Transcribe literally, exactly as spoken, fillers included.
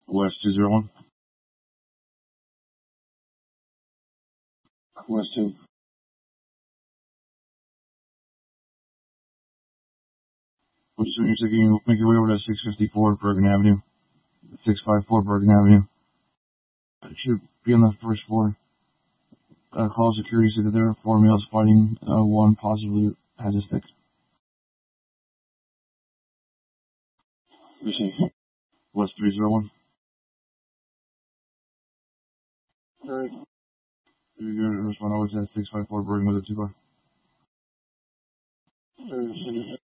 West two zero one. West two. West two, you're taking, make your way over to six fifty-four Bergen Avenue. six fifty-four Bergen Avenue. It should be on the first floor. Uh, call security, said that there are four males fighting. Uh, one possibly has a stick. Received. West three zero one. Alright. You're going to respond always at six fifty-four Bergen with a two bar.